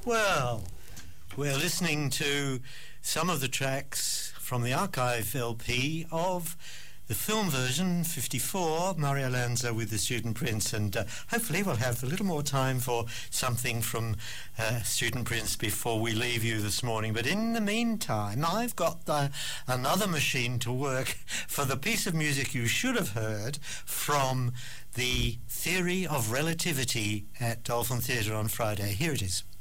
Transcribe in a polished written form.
Well, we're listening to some of the tracks from the archive LP of the film version, 54, Mario Lanza with the Student Prince, and hopefully we'll have a little more time for something from Student Prince before we leave you this morning. But in the meantime, I've got another machine to work for the piece of music you should have heard from the Theory of Relativity at Dolphin Theatre on Friday. Here it is.